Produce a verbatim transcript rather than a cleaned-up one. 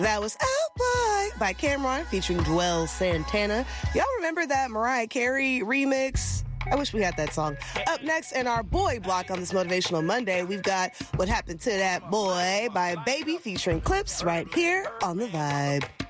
That was Oh Boy by Cameron featuring Joel Santana. Y'all remember that Mariah Carey remix? I wish we had that song. Up next in our boy block on this Motivational Monday, we've got What Happened to That Boy by Baby featuring Clips right here on The Vibe.